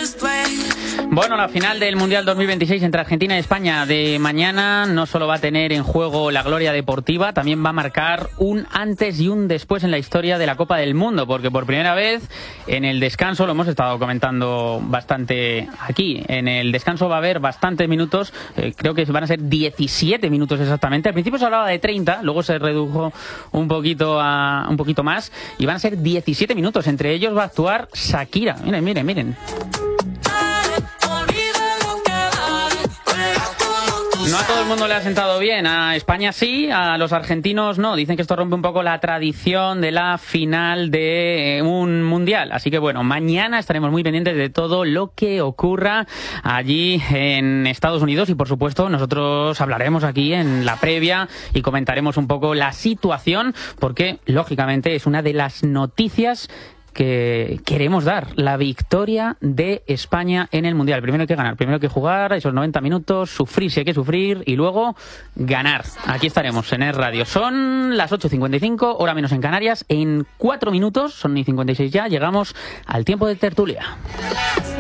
Bueno, la final del Mundial 2026 entre Argentina y España de mañana no solo va a tener en juego la gloria deportiva, también va a marcar un antes y un después en la historia de la Copa del Mundo, porque por primera vez en el descanso, lo hemos estado comentando bastante aquí, en el descanso va a haber bastantes minutos, creo que van a ser 17 minutos exactamente. Al principio se hablaba de 30, luego se redujo un poquito más y van a ser 17 minutos. Entre ellos va a actuar Shakira. Miren. No a todo el mundo le ha sentado bien, a España sí, a los argentinos no. Dicen que esto rompe un poco la tradición de la final de un mundial. Así que bueno, mañana estaremos muy pendientes de todo lo que ocurra allí en Estados Unidos y por supuesto nosotros hablaremos aquí en la previa y comentaremos un poco la situación porque lógicamente es una de las noticias que queremos dar, la victoria de España en el Mundial. Primero hay que ganar, primero hay que jugar esos 90 minutos, sufrir si hay que sufrir y luego ganar. Aquí estaremos en Es Radio. Son las 8:55, hora menos en Canarias. En 4 minutos, son 9:56 ya, llegamos al tiempo de tertulia.